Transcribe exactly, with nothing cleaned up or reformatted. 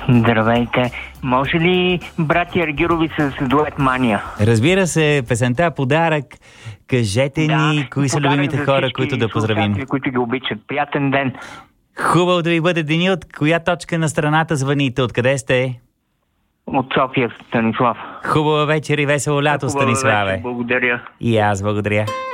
Здравейте. Може ли братя Аргирови с дует Мания? Разбира се, песента подарък. Кажете Да, ни, кои са любимите хора, които да поздравим. Които ги обичат. Приятен ден. Хубаво да ви бъде деня. От коя точка на страната звъните? Откъде сте? От София, Станислав. Хубава вечер и весело лято, Хубава Станиславе. вечер, благодаря. И аз благодаря.